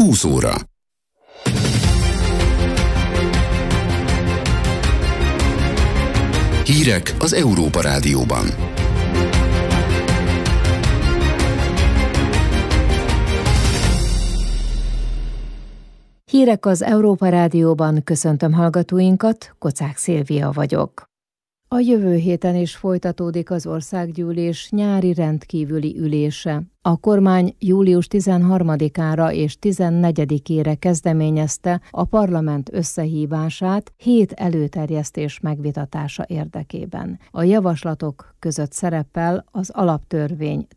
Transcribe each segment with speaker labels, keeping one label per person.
Speaker 1: 20 óra. Hírek az Európa Rádióban.
Speaker 2: Hírek az Európa Rádióban, köszöntöm hallgatóinkat, Kocák Szilvia vagyok. A jövő héten is folytatódik az országgyűlés nyári rendkívüli ülése. A kormány július 13-ára és 14-ére kezdeményezte a parlament összehívását 7 előterjesztés megvitatása érdekében. A javaslatok között szerepel az alaptörvény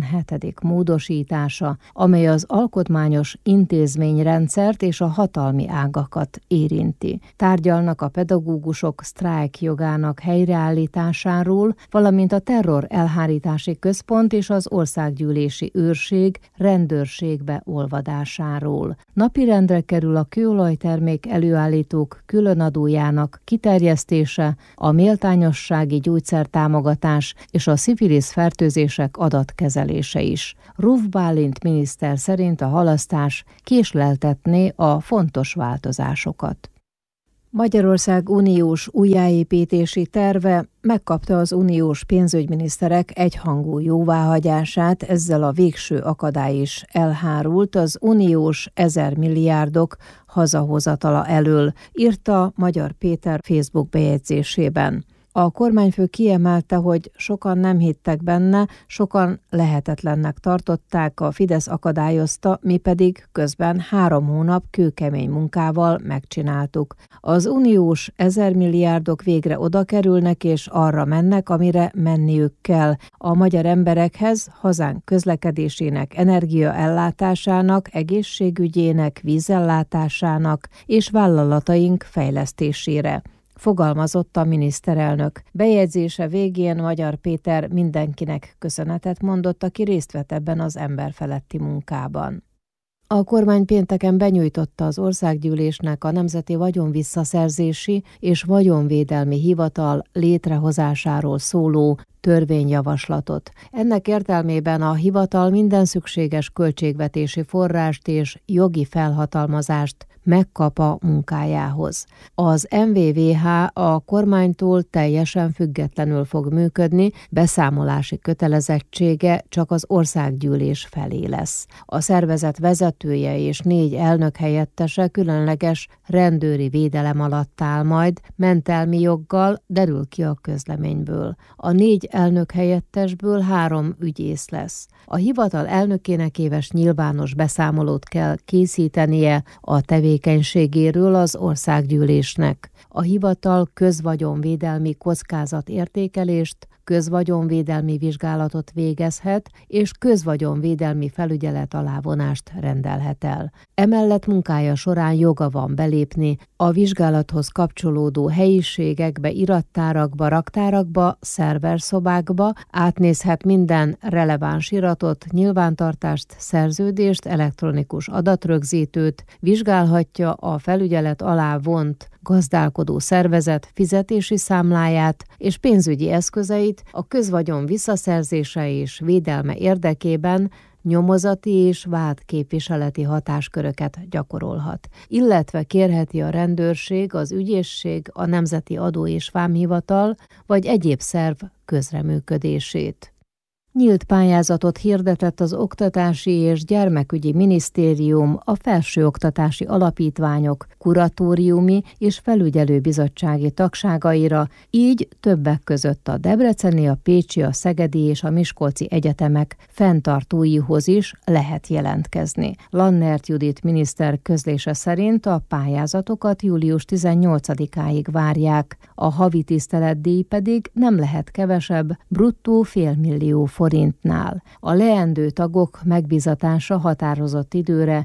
Speaker 2: 17. módosítása, amely az alkotmányos intézményrendszert és a hatalmi ágakat érinti. Tárgyalnak a pedagógusok sztrájk jogának helyreállításáról, valamint a terror elhárítási központ és az országgyűlési őrség rendőrségbe olvadásáról. Napirendre kerül a kőolajtermék előállítók különadójának kiterjesztése, a méltányossági gyógyszertámogatás és a szifilisz fertőzések adatkezelése is. Ruf Bálint miniszter szerint a halasztás késleltetné a fontos változásokat. Magyarország uniós újjáépítési terve megkapta az uniós pénzügyminiszterek egyhangú jóváhagyását, ezzel a végső akadály is elhárult az uniós 1000 milliárdok hazahozatala elől, írta Magyar Péter Facebook bejegyzésében. A kormányfő kiemelte, hogy sokan nem hittek benne, sokan lehetetlennek tartották, a Fidesz akadályozta, mi pedig közben 3 hónap kőkemény munkával megcsináltuk. Az uniós 1000 milliárdok végre oda kerülnek és arra mennek, amire menniük kell. A magyar emberekhez, hazánk közlekedésének, energiaellátásának, egészségügyének, vízellátásának és vállalataink fejlesztésére, fogalmazott a miniszterelnök. Bejegyzése végén Magyar Péter mindenkinek köszönetet mondott, aki részt vett ebben az emberfeletti munkában. A kormány pénteken benyújtotta az országgyűlésnek a Nemzeti Vagyonvisszaszerzési és Vagyonvédelmi Hivatal létrehozásáról szóló törvényjavaslatot. Ennek értelmében a hivatal minden szükséges költségvetési forrást és jogi felhatalmazást megkap a munkájához. Az MVVH a kormánytól teljesen függetlenül fog működni, beszámolási kötelezettsége csak az országgyűlés felé lesz. A szervezet vezetője és 4 elnök helyettese különleges rendőri védelem alatt áll majd, mentelmi joggal, derül ki a közleményből. A 4 elnök helyettesből 3 ügyész lesz. A hivatal elnökének éves nyilvános beszámolót kell készítenie a tevékenységéről az országgyűlésnek. A hivatal közvagyonvédelmi kockázatértékelést, közvagyonvédelmi vizsgálatot végezhet, és közvagyonvédelmi felügyelet alávonást rendelhet el. Emellett munkája során joga van belépni a vizsgálathoz kapcsolódó helyiségekbe, irattárakba, raktárakba, szerverszobákba, átnézhet minden releváns iratot, nyilvántartást, szerződést, elektronikus adatrögzítőt, vizsgálhatja a felügyelet alá vont gazdálkodó szervezet fizetési számláját és pénzügyi eszközeit a közvagyon visszaszerzése és védelme érdekében nyomozati és vádképviseleti hatásköröket gyakorolhat, illetve kérheti a rendőrség, az ügyészség, a Nemzeti Adó- és Vámhivatal vagy egyéb szerv közreműködését. Nyílt pályázatot hirdetett az Oktatási és Gyermekügyi Minisztérium a felsőoktatási alapítványok kuratóriumi és felügyelőbizottsági tagságaira, így többek között a debreceni, a pécsi, a szegedi és a miskolci egyetemek fenntartóihoz is lehet jelentkezni. Lannert Judit miniszter közlése szerint a pályázatokat július 18-áig várják, a havi tiszteletdíj pedig nem lehet kevesebb, bruttó $500 000 forintnál. A leendő tagok megbízatása határozott időre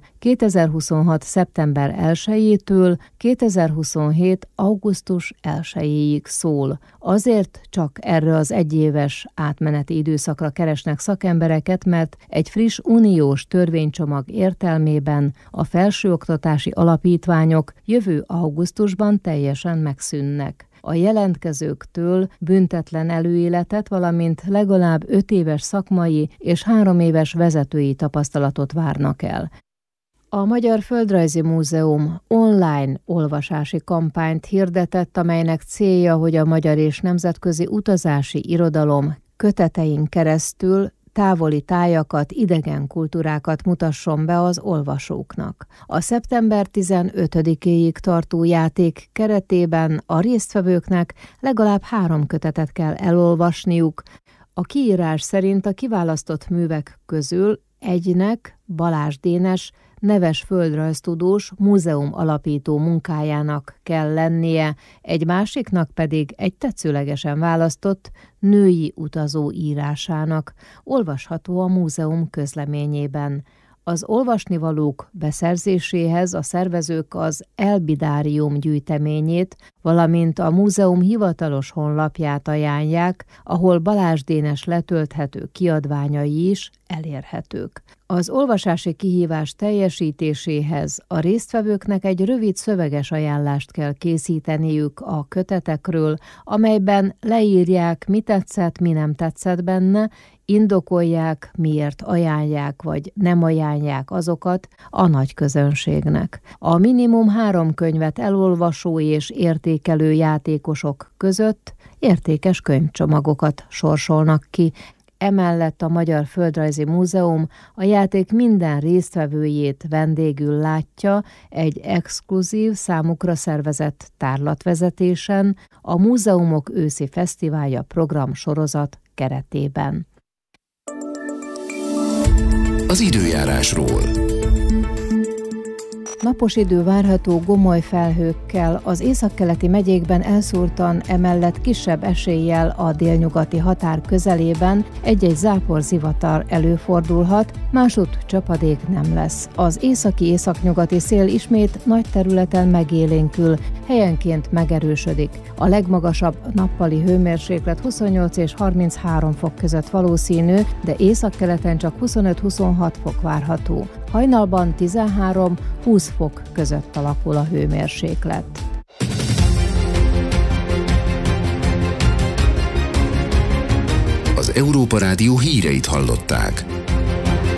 Speaker 2: 2026. szeptember 1-től 2027. augusztus 1-ig szól. Azért csak erre az egyéves átmeneti időszakra keresnek szakembereket, mert egy friss uniós törvénycsomag értelmében a felsőoktatási alapítványok jövő augusztusban teljesen megszűnnek. A jelentkezőktől büntetlen előéletet, valamint legalább 5 éves szakmai és 3 éves vezetői tapasztalatot várnak el. A Magyar Földrajzi Múzeum online olvasási kampányt hirdetett, amelynek célja, hogy a magyar és nemzetközi utazási irodalom kötetein keresztül távoli tájakat, idegen kultúrákat mutasson be az olvasóknak. A szeptember 15-éig tartó játék keretében a résztvevőknek legalább 3 kötetet kell elolvasniuk. A kiírás szerint a kiválasztott művek közül egynek Balázs Dénes neves földrajztudós múzeum alapító munkájának kell lennie, egy másiknak pedig egy tetszőlegesen választott női utazó írásának. Olvasható a múzeum közleményében. Az olvasnivalók beszerzéséhez a szervezők az Elbidárium gyűjteményét, valamint a múzeum hivatalos honlapját ajánlják, ahol Balázs Dénes letölthető kiadványai is elérhetők. Az olvasási kihívás teljesítéséhez a résztvevőknek egy rövid szöveges ajánlást kell készíteniük a kötetekről, amelyben leírják, mi tetszett, mi nem tetszett benne, indokolják, miért ajánlják vagy nem ajánlják azokat a nagy közönségnek. A minimum 3 könyvet elolvasó és értékelő játékosok között értékes könyvcsomagokat sorsolnak ki. Emellett a Magyar Földrajzi Múzeum a játék minden résztvevőjét vendégül látja egy exkluzív, számukra szervezett tárlatvezetésen a Múzeumok őszi fesztiválja program sorozat keretében.
Speaker 1: Az időjárásról.
Speaker 2: Napos idő várható gomoly felhőkkel, az északkeleti megyékben elszórtan, emellett kisebb eséllyel a délnyugati határ közelében egy-egy záporzivatar előfordulhat, másutt csapadék nem lesz. Az északi-északnyugati szél ismét nagy területen megélénkül, helyenként megerősödik. A legmagasabb nappali hőmérséklet 28 és 33 fok között valószínű, de északkeleten csak 25-26 fok várható. Hajnalban 13-20 fok között alakul a hőmérséklet.
Speaker 1: Az Európa Rádió híreit hallották.